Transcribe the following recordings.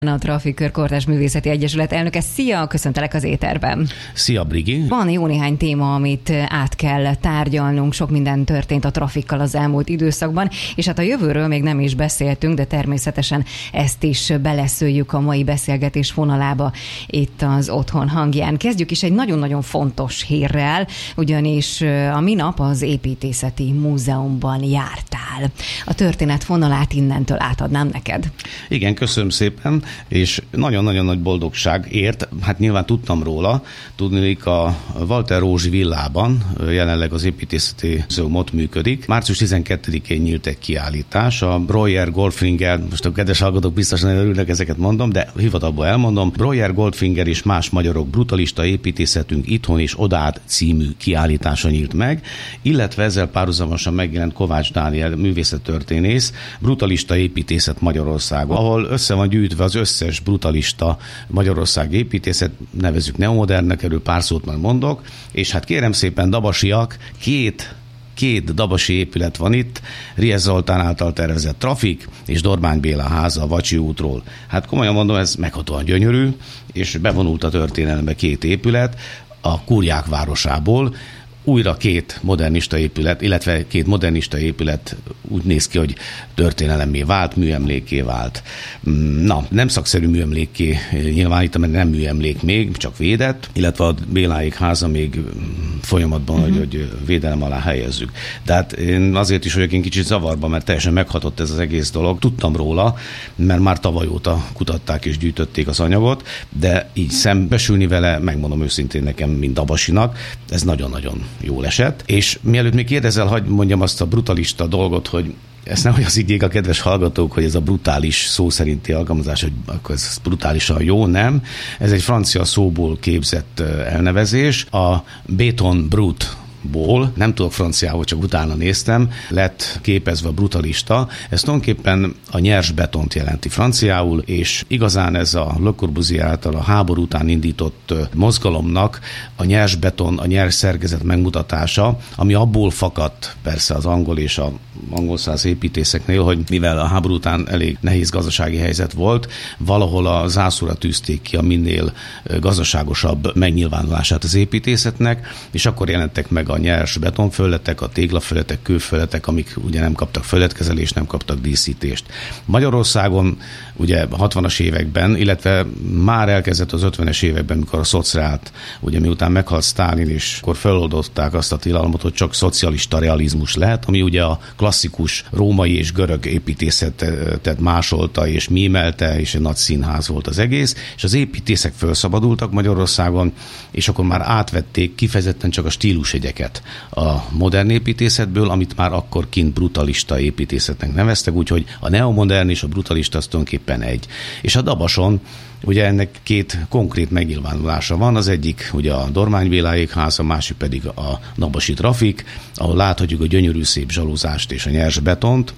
A Trafikör Kortárs Művészeti Egyesület elnöke. Szia, köszöntelek az éterben. Szia, Brigi. Van jó néhány téma, amit át kell tárgyalnunk. Sok minden történt a trafikkal az elmúlt időszakban, és hát a jövőről még nem is beszéltünk, de természetesen ezt is beleszőjük a mai beszélgetés fonalába itt az Otthon hangján. Kezdjük is egy nagyon-nagyon fontos hírrel, ugyanis a minap az Építészeti Múzeumban jártál. A történet fonalát innentől átadnám neked. Igen, köszönöm szépen. És nagyon-nagyon nagy boldogság ért, hát nyilván tudtam róla, tudnék a Walter Rózsi villában, jelenleg az Építészeti Múzeum ott működik. Március 12-én nyílt egy kiállítás, a Breuer Goldfinger, most a kedves hallgatók biztosan örülnek, ezeket mondom, de hivatalból elmondom, Breuer Goldfinger és más magyarok brutalista építészetünk itthon és odát című kiállítása nyílt meg, illetve ezzel párhuzamosan megjelent Kovács Dániel művészettörténész, brutalista építészet Magyarországon, ahol össze van gyűjtve az összes brutalista Magyarország építészet, nevezzük neomodernnek, erről pár szót már mondok, és hát kérem szépen, dabasiak, két dabasi épület van itt, Riesz Zoltán által tervezett Trafik és Dormány Béla háza a Vacsi útról. Hát komolyan mondom, ez meghatóan gyönyörű, és bevonult a történelembe két épület a Kúriák városából. Újra két modernista épület, illetve két modernista épület úgy néz ki, hogy történelemmé vált, műemlékké vált. Na, nem szakszerű műemlékké nyilvánítom, mert nem műemlék még, csak védett, illetve a Béláék háza még folyamatban, hogy védelem alá helyezzük. De hát én azért is vagyok én kicsit zavarban, mert teljesen meghatott ez az egész dolog. Tudtam róla, mert már tavaly óta kutatták és gyűjtötték az anyagot, de így szembesülni vele, megmondom őszintén nekem, mint dabasinak, ez nagyon-nagyon jól esett. És mielőtt még kérdezel, hadd mondjam azt a brutalista dolgot, hogy ezt nehogy az higgyék a kedves hallgatók, hogy ez a brutális szó szerinti alkalmazás, hogy akkor ez brutálisan jó, nem. Ez egy francia szóból képzett elnevezés. A béton brut ból, nem tudok franciául, csak utána néztem, lett képezve a brutalista. Ez tulajdonképpen a nyers betont jelenti franciául, és igazán ez a Le Corbusier által a háború után indított mozgalomnak a nyers beton, a nyers szerkezet megmutatása, ami abból fakadt persze az angol és a angol száz építészeknél, hogy mivel a háború után elég nehéz gazdasági helyzet volt, valahol a zászlóra tűzték ki a minél gazdaságosabb megnyilvánulását az építészetnek, és akkor jelentek meg a nyers betonfölletek, a téglafölletek, kőfölletek, amik ugye nem kaptak fölletkezelést, nem kaptak díszítést. Magyarországon ugye 60-as években, illetve már elkezdett az 50-es években, mikor a szociált, ugye miután meghalt Sztálin, és akkor feloldották azt a tilalmat, hogy csak szocialista realizmus lehet, ami ugye a klasszikus római és görög építészetet másolta és mímelte, és egy nagy színház volt az egész, és az építészek felszabadultak Magyarországon, és akkor már átvették kifejezetten csak a stílusjegyeket a modern építészetből, amit már akkor kint brutalista építészetnek neveztek, úgyhogy a neomodern és a brutalista az tulajdonképpen egy. És a Dabason ugye ennek két konkrét megnyilvánulása van, az egyik ugye a Dormány Béláék háza, a másik pedig a Dabasi Trafik, ahol láthatjuk a gyönyörű szép zsalúzást és a nyers betont,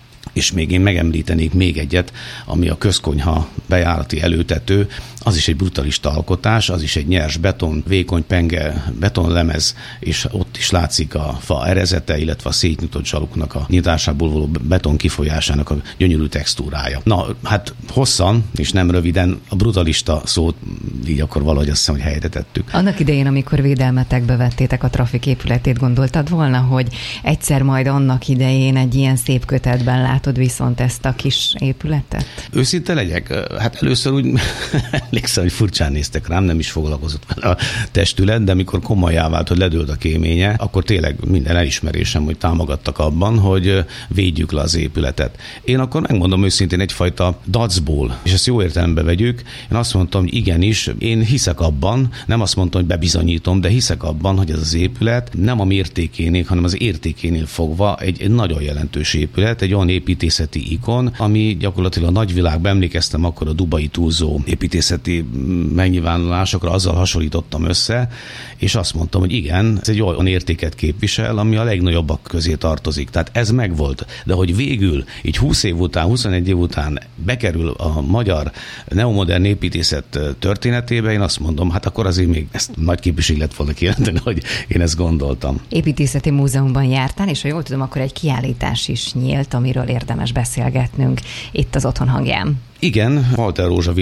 és még én megemlítenék még egyet, ami a közkonyha bejárati előtető, az is egy brutalista alkotás, az is egy nyers beton, vékony penge betonlemez, és ott is látszik a fa erezete, illetve a szétnyitott zsaluknak a nyitásából való beton kifolyásának a gyönyörű textúrája. Na, hát hosszan, és nem röviden a brutalista szót így akkor valahogy azt hiszem, hogy helyre tettük. Annak idején, amikor védelmetekbe vettétek a Trafik épületét, gondoltad volna, hogy egyszer majd annak idején egy ilyen szép kötetben látod viszont ezt a kis épületet? Őszinte legyek? Hát először úgy emlékszem, hogy furcsán néztek rám, nem is foglalkozott vele a testület, de amikor komolyá vált, hogy ledőlt a kéménye, akkor tényleg minden elismerésem, hogy támogattak abban, hogy védjük le az épületet. Én akkor megmondom őszintén egyfajta dacból, és ezt jó értelembe vegyük, én azt mondtam, hogy igenis, én hiszek abban, nem azt mondtam, hogy bebizonyítom, de hiszek abban, hogy ez az épület nem a mértékénél, hanem az értékénél fogva egy nagyon jelentős épület, egy olyan építészeti ikon, ami gyakorlatilag a nagyvilágban, emlékeztem akkor a dubai túlzó építészeti megnyilvánulásokra, azzal hasonlítottam össze, és azt mondtam, hogy igen, ez egy olyan értéket képvisel, ami a legnagyobbak közé tartozik. Tehát ez megvolt. De hogy végül, így 20 év után, 21 év után bekerül a magyar neomodern építészet történetébe, én azt mondom, hát akkor azért még ezt nagy képviség lett volna kijelenteni, hogy én ezt gondoltam. Építészeti Múzeumban jártál, és ha jól tudom, akkor egy kiállítás is nyílt, amiről érdemes beszélgetnünk itt az Otthon hangján. Igen, Walter Rózsa